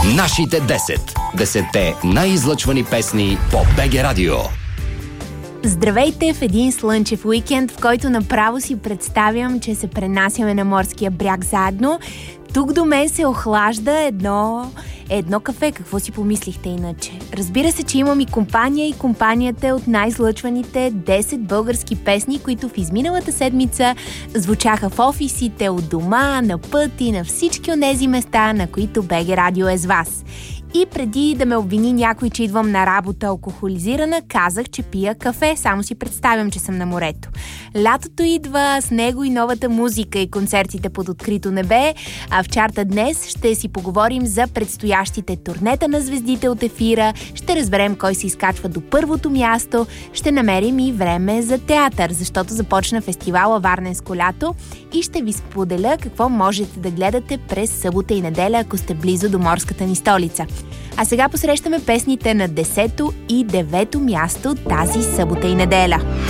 Нашите 10. 10-те най-излъчвани песни по БГ Радио. Здравейте в един слънчев уикенд, в който направо си представям, че се пренасяме на морския бряг заедно. Тук до мен се охлажда едно кафе. Какво си помислихте иначе? Разбира се, че имам и компания, и компанията е от най-излъчваните 10 български песни, които в изминалата седмица звучаха в офисите, от дома, на път и на всички онези места, на които БГ Радио е с вас. И преди да ме обвини някой, че идвам на работа алкохолизирана, казах, че пия кафе. Само си представям, че съм на морето. Лятото идва, с него и новата музика и концертите под открито небе. А в чарта днес ще си поговорим за предстоящите турнета на звездите от ефира, ще разберем кой се изкачва до първото място, ще намерим и време за театър, защото започна фестивала Варненско лято и ще ви споделя какво можете да гледате през събота и неделя, ако сте близо до морската ни столица. А сега посрещаме песните на 10-то и 9-то място тази събота и неделя.